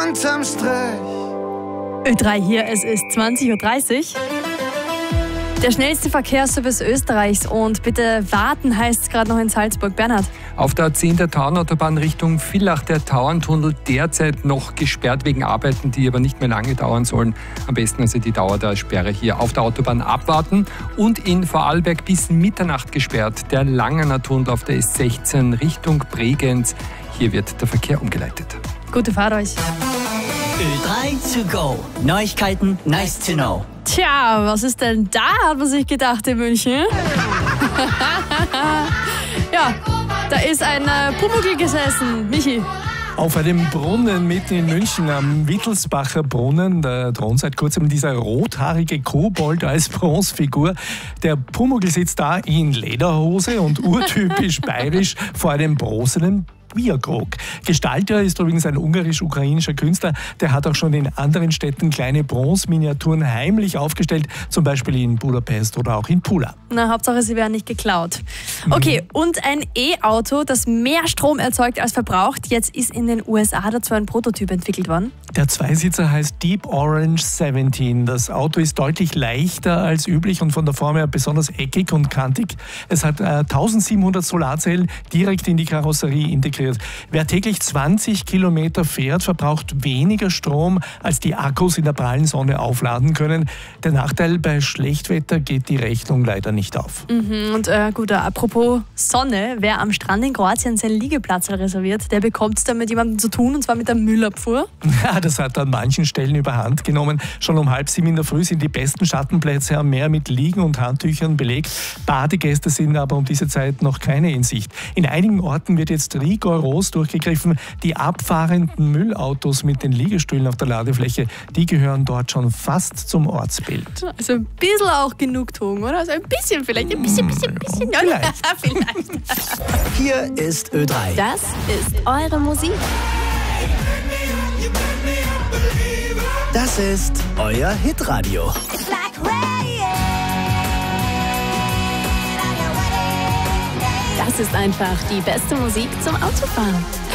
unterm Strich. Ö3 hier, es ist 20.30 Uhr. Der schnellste Verkehrsservice Österreichs und bitte warten heißt es gerade noch in Salzburg. Bernhard. Auf der A10 der Tauernautobahn Richtung Villach der Tauerntunnel derzeit noch gesperrt wegen Arbeiten, die aber nicht mehr lange dauern sollen. Am besten also die Dauer der Sperre hier auf der Autobahn abwarten. Und in Vorarlberg bis Mitternacht gesperrt der Langener Tunnel auf der S16 Richtung Bregenz. Hier wird der Verkehr umgeleitet. Gute Fahrt euch. Ö3 to go. Neuigkeiten, nice to know. Tja, was ist denn da, hat man sich gedacht in München? Ja, da ist ein Pumuckl gesessen. Michi. Auf einem Brunnen mitten in München, am Wittelsbacher Brunnen, da thront seit kurzem dieser rothaarige Kobold als Bronzefigur. Der Pumuckl sitzt da in Lederhose und urtypisch bayerisch vor einem bronzenen Bierkrug. Gestalter ist übrigens ein ungarisch-ukrainischer Künstler, der hat auch schon in anderen Städten kleine Bronzeminiaturen heimlich aufgestellt, zum Beispiel in Budapest oder auch in Pula. Na, Hauptsache, sie werden nicht geklaut. Okay, und ein E-Auto, das mehr Strom erzeugt als verbraucht. Jetzt ist in den USA dazu ein Prototyp entwickelt worden. Der Zweisitzer heißt Deep Orange 17. Das Auto ist deutlich leichter als üblich und von der Form her besonders eckig und kantig. Es hat 1700 Solarzellen direkt in die Karosserie integriert. Wer täglich 20 Kilometer fährt, verbraucht weniger Strom, als die Akkus in der prallen Sonne aufladen können. Der Nachteil: bei Schlechtwetter geht die Rechnung leider nicht auf. Und gut, apropos Sonne, wer am Strand in Kroatien seinen Liegeplatz reserviert, der bekommt es dann mit jemandem zu tun, und zwar mit der Müllabfuhr. Ja, das hat an manchen Stellen überhand genommen. Schon um 6:30 in der Früh sind die besten Schattenplätze am Meer mit Liegen und Handtüchern belegt. Badegäste sind aber um diese Zeit noch keine in Sicht. In einigen Orten wird jetzt rigoros durchgegriffen. Die abfahrenden Müllautos mit den Liegestühlen auf der Ladefläche, die gehören dort schon fast zum Ortsbild. Also ein bisschen auch Genugtuung, oder? Also ein bisschen vielleicht, ein bisschen. Ja, vielleicht. Hier ist Ö3. Das ist eure Musik. Das ist euer Hitradio. Das ist einfach die beste Musik zum Autofahren.